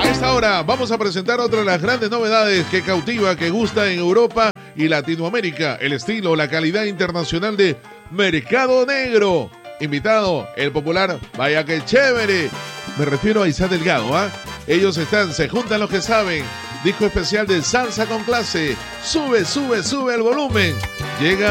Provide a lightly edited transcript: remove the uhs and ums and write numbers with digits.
A esta hora vamos a presentar otra de las grandes novedades que cautiva, que gusta en Europa y Latinoamérica. El estilo, la calidad internacional de Mercado Negro. Invitado, el popular Vaya que Chévere. Me refiero a Isa Delgado, ¿ah? Ellos se juntan los que saben. Disco especial de Salsa con Clase. Sube, sube, sube el volumen. Llega